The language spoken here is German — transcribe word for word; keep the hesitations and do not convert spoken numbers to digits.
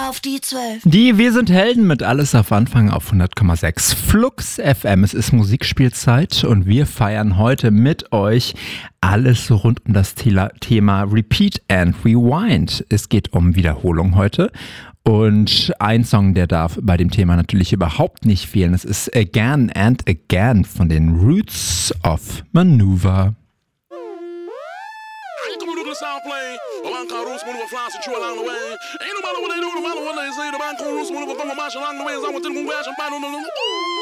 auf die zwölf. Die Wir sind Helden mit Alles auf Anfang auf hundert Komma sechs Flux F M. Es ist Musikspielzeit und wir feiern heute mit euch alles rund um das Thema Repeat and Rewind. Es geht um Wiederholung heute. Und ein Song, der darf bei dem Thema natürlich überhaupt nicht fehlen. Es ist Again and Again von den Roots of Manuva. Sound plane, a man called Roots Maneuver flies and along the way. Ain't no matter what they do, no matter what they say, the man called Roots Maneuver come a march along the way. I want to move ash and find on the